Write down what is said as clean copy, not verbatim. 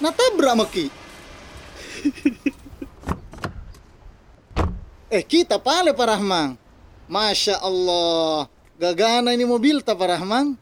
natabrak maki. Kita pale Pak Rahman. Masya Allah. Gagana ini mobil ta Pak Rahman.